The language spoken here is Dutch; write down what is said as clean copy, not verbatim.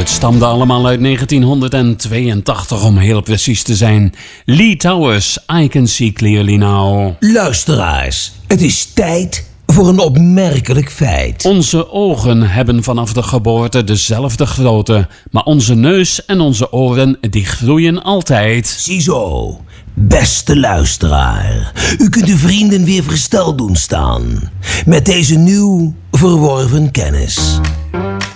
Het stamde allemaal uit 1982 om heel precies te zijn. Lee Towers, I Can See Clearly Now. Luisteraars, het is tijd voor een opmerkelijk feit. Onze ogen hebben vanaf de geboorte dezelfde grootte, maar onze neus en onze oren die groeien altijd. Ziezo, beste luisteraar, u kunt uw vrienden weer versteld doen staan met deze nieuw verworven kennis.